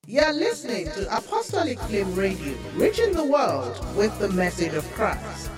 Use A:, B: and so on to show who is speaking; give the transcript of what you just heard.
A: You're listening to Apostolic Flame Radio, reaching the world with the message of Christ.